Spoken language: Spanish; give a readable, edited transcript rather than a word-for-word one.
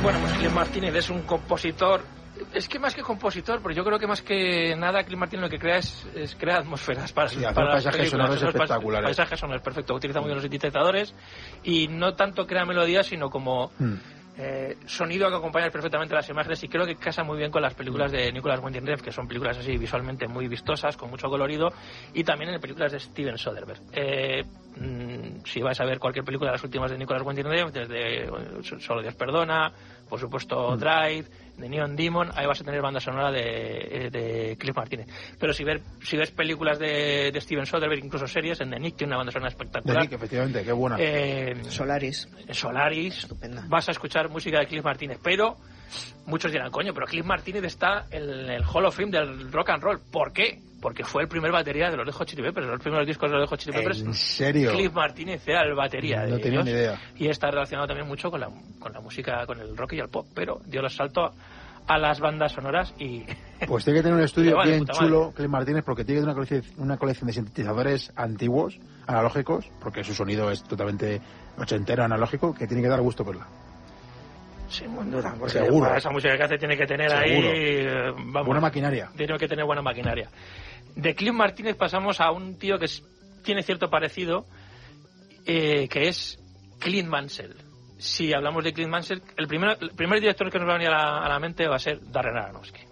Bueno, pues Cliff Martínez es un compositor. Es que más que compositor, porque yo creo que más que nada Cliff Martínez lo que crea es crear atmosferas para paisajes sonoros espectaculares. Paisajes sonoros, perfecto. Utiliza muy bien los sintetizadores y no tanto crea melodías, sino como sonido que acompaña perfectamente las imágenes, y creo que casa muy bien con las películas de Nicolas Winding Refn, que son películas así visualmente muy vistosas, con mucho colorido, y también en películas de Steven Soderbergh. Si vais a ver cualquier película de las últimas de Nicolas Winding Refn, desde Solo Dios Perdona, por supuesto Drive, de Neon Demon, ahí vas a tener banda sonora de Cliff Martínez. Pero si ves películas de Steven Soderbergh, incluso series, en The Nick tiene una banda sonora espectacular. The Nick, efectivamente, qué buena. Solaris, estupenda. Vas a escuchar música de Cliff Martínez, pero muchos dirán, coño, pero Cliff Martínez está en el Hall of Fame del rock and roll. ¿Por qué? Porque fue el primer batería de los Red Hot Chili Peppers, los primeros discos de los Red Hot Chili Peppers. ¿En serio? Cliff Martínez era el batería no de tenía ellos, ni idea. y está relacionado también mucho con la música, con el rock y el pop, pero dio el salto a las bandas sonoras y... Pues tiene que tener un estudio vale, bien chulo, Cliff Martínez, porque tiene una colección de sintetizadores antiguos, analógicos, porque su sonido es totalmente ochentero, analógico, que tiene que dar gusto verla. Sin duda, porque seguro. Esa música que hace tiene que tener seguro. Ahí... vamos, buena maquinaria. Tiene que tener buena maquinaria. De Cliff Martínez pasamos a un tío que tiene cierto parecido, que es Clint Mansell. Si hablamos de Clint Mansell, el primer director que nos va a venir a la mente va a ser Darren Aronofsky.